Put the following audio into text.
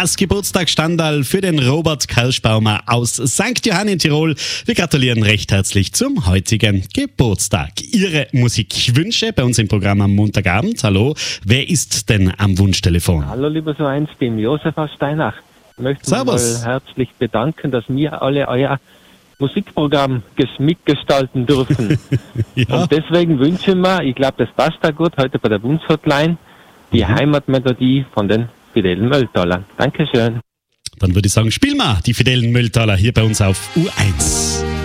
das Geburtstagsstandal für den Robert Kerschbaumer aus St. Johann in Tirol. Wir gratulieren recht herzlich zum heutigen Geburtstag. Ihre Musikwünsche bei uns im Programm am Montagabend. Hallo, wer ist denn am Wunschtelefon? Hallo, lieber so eins, bin Josef aus Steinach. Ich möchte mich mal herzlich bedanken, dass wir alle euer Musikprogramm mitgestalten dürfen. Ja. Und deswegen wünsche ich mir, ich glaube, das passt da gut, heute bei der Wunschhotline, die Heimatmelodie von den Fidelen Mölltalern. Dankeschön. Dann würde ich sagen, spiel mal die Fidelen Mölltaler hier bei uns auf U1.